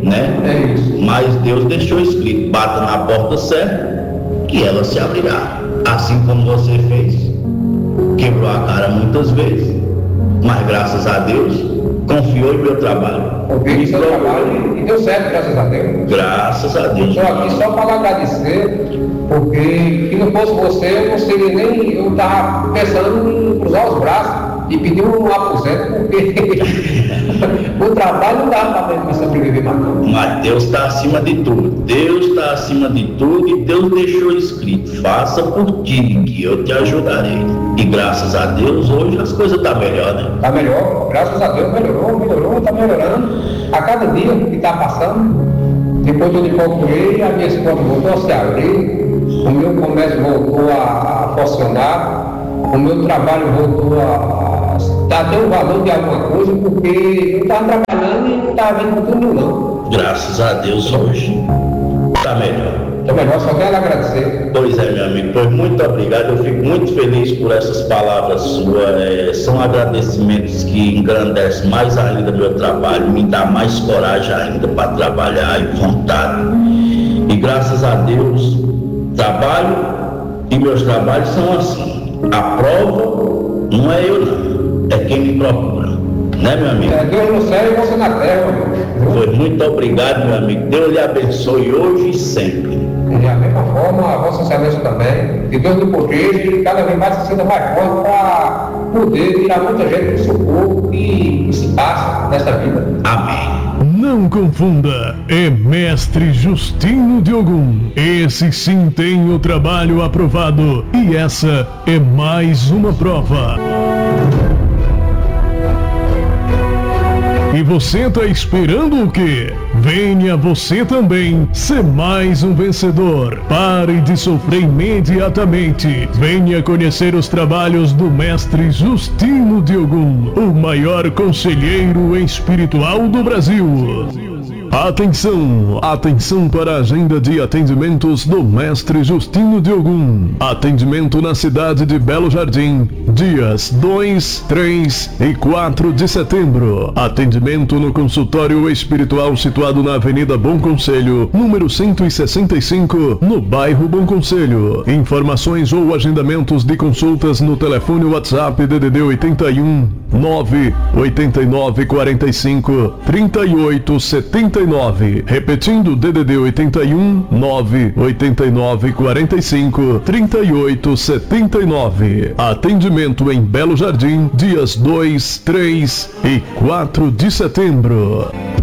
né? É isso. Mas Deus deixou escrito: bata na porta certa que ela se abrirá. Assim como você fez, quebrou a cara muitas vezes, mas graças a Deus confiou em meu trabalho. Ouvi o seu trabalho e deu certo, graças a Deus. Graças a Deus. Estou aqui só para agradecer, porque se não fosse você, eu não seria nem. Eu estava pensando em cruzar os braços e pedir um aposento, porque o trabalho não dá para sobreviver mais não. Mas Deus está acima de tudo. Deus está acima de tudo e Deus deixou escrito: faça por ti que eu te ajudarei. E graças a Deus hoje as coisas estão melhor, né? Está melhor, graças a Deus melhorou, está melhorando. A cada dia que está passando, depois eu procurei, a minha escola voltou a se abrir, o meu comércio voltou a funcionar, o meu trabalho voltou a ter um valor de alguma coisa, porque eu estava trabalhando e não estava vendo tudo não. Graças a Deus hoje está melhor. Está melhor, só quero agradecer. Pois é, meu amigo, pois muito obrigado. Eu fico muito feliz por essas palavras suas. São agradecimentos que engrandecem mais ainda meu trabalho, me dá mais coragem ainda para trabalhar e vontade. E graças a Deus, trabalho e meus trabalhos são assim. A prova não é eu não, é quem me procura, né, meu amigo? É Deus no céu e você na terra, meu amigo. Foi muito obrigado, meu amigo. Deus lhe abençoe hoje e sempre. E da mesma forma, a Vossa Excelência também, que Deus lhe proteja e cada vez mais se sinta mais forte para poder tirar muita gente do sufoco que se passa nessa vida. Amém. Não confunda, é Mestre Justino de Ogum. Esse sim tem o trabalho aprovado e essa é mais uma prova. E você tá esperando o quê? Venha você também ser mais um vencedor. Pare de sofrer imediatamente. Venha conhecer os trabalhos do Mestre Justino de Ogum, o maior conselheiro espiritual do Brasil. Atenção! Atenção para a agenda de atendimentos do Mestre Justino de Ogum. Atendimento na cidade de Belo Jardim, dias 2, 3 e 4 de setembro. Atendimento no consultório espiritual situado na Avenida Bom Conselho, número 165, no bairro Bom Conselho. Informações ou agendamentos de consultas no telefone WhatsApp DDD 81 989 45 38 79. Repetindo, DDD 81 989 45 38 79. Atendimento em Belo Jardim, dias 2, 3 e 4 de setembro.